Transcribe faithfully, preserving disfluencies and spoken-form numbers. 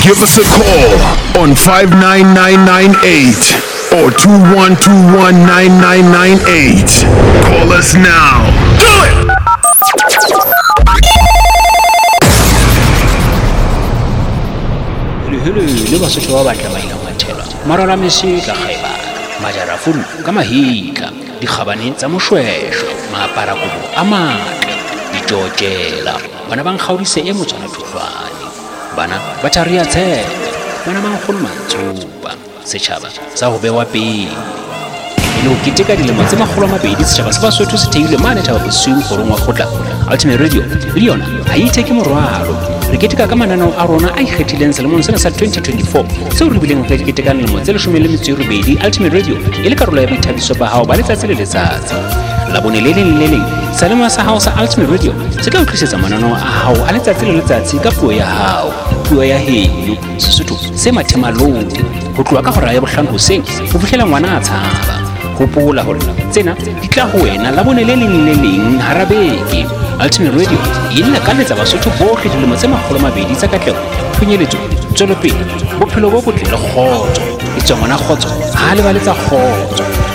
Give us a call on five nine nine nine eight or two one two one nine nine nine eight. Call us now. Do it! Hello, le Basotho ba batla ba ila mathela. Marala mesi ka khaiba. Majara fulu kama hika. Dikhabane tsa moshweshwe, maapara kobo a matle, dijojela. Bana ba nkgaudise e motsana thutlwane. Bana ba tharia tshe. Bana ba nkgolo mantsuba. Setjhaba sa ho bewa pele. Ilo kiteka dilemo tse makgolo a mabedi setjhaba sa Basotho se theilwe mane thaba bosung gorong wa khotla. Ultimate Radio le yona ha itheke morwalo. Re keteka ka mananao a rona a ikgethileng selemong sena sa twenty twenty-four seo re bileng re keteka dilemo tse leshome le metso e robedi. Ultimate Radio e le karolo ya boithabiso ba hao ba letsatsi le letsatsi. La bone le leng le leng selemo sa hao sa Ultimate Radio se ka utlwisetsa mananao a hao a letsatsi le letsatsi ka puo ya hao, puo ya heno Sesotho se mathemalong ho tloha ka hora ya bohlano hoseng ho fihlela ngwana a tshaba. Hopola hore tsena di tla ho wena la bone le leng le leng harabeke. Ultimate Radio e nna ka letsa Basotho bohle dilemo tse makgolo a mabedi tsa katleho, phunyeletso, tswelopele, bophelo bo botle le kgotso. E tswa ngwana kgotso ha le ba letsa kgotso.